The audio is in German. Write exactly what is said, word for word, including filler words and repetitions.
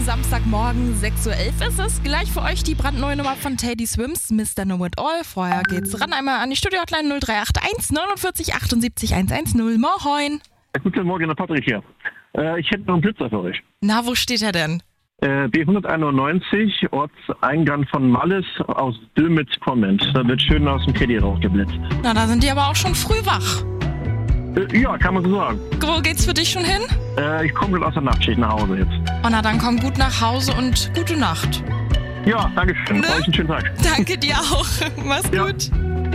diesem Samstagmorgen, sechs Uhr elf ist es. Gleich für euch die brandneue Nummer von Teddy Swims, Mister Know It All. Vorher geht's ran einmal an die Studio-Hotline null drei acht eins neunundvierzig achtundsiebzig hundertzehn. Moin. Guten Morgen, der Patrick hier. Äh, ich hätte noch einen Blitzer für euch. Na, wo steht er denn? Äh, B hunderteinundneunzig, Ortseingang von Malles aus Dömitz-Comment. Da wird schön aus dem Teddy rausgeblitzt. Na, da sind die aber auch schon früh wach. Äh, ja, kann man so sagen. Wo geht's für dich schon hin? Äh, ich komme gerade aus der Nachtschicht nach Hause jetzt. Oh, na, dann komm gut nach Hause und gute Nacht. Ja, danke schön. Ne? Euch einen schönen Tag. Danke dir auch. Mach's Ja. gut.